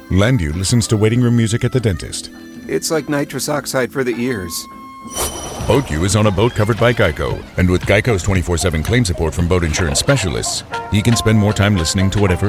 Landu listens to waiting room music at the dentist. It's like nitrous oxide for the ears. BoatU is on a boat covered by Geico, and with Geico's 24/7 claim support from boat insurance specialists, he can spend more time listening to whatever